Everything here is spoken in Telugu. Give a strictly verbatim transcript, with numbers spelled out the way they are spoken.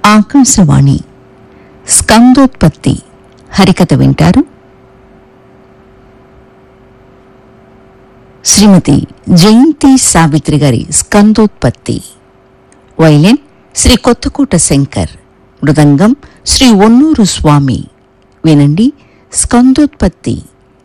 ఆకాశవాణి స్కందోత్పత్తి హరికథ వింటారు. శ్రీమతి జయంతి సావిత్రి గారి స్కందోత్పత్తి. వైలిన్ శ్రీ కొత్తకోట శంకర్, మృదంగం శ్రీ ఒన్నూరు స్వామి. వినండి స్కందోత్పత్తి.